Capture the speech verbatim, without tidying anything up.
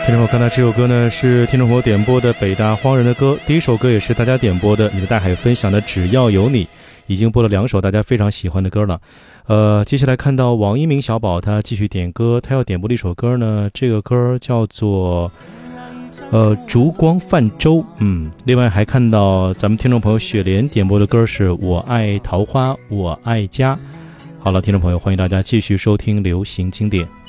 听众朋友，刚才这首歌呢是听众朋友点播的北大荒人的歌，第一首歌也是大家点播的你的大海分享的只要有你，已经播了两首大家非常喜欢的歌了。呃，接下来看到王一鸣小宝他继续点歌，他要点播的一首歌呢，这个歌叫做呃烛光泛舟。嗯，另外还看到咱们听众朋友雪莲点播的歌是我爱桃花我爱家。好了，听众朋友，欢迎大家继续收听流行经典。